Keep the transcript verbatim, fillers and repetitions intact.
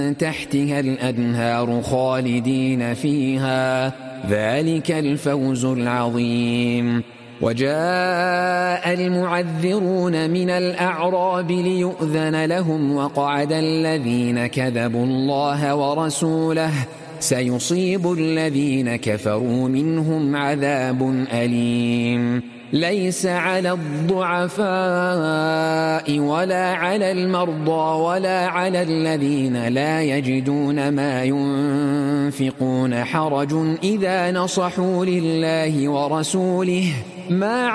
تحتها الأنهار خالدين فيها، ذلك الفوز العظيم. وجاء المعذرون من الأعراب ليؤذن لهم وقعد الذين كذبوا الله ورسوله، سيصيب الذين كفروا منهم عذاب أليم. ليس على الضعفاء ولا على المرضى ولا على الذين لا يجدون ما ينفقون حرج إذا نصحوا لله ورسوله، ما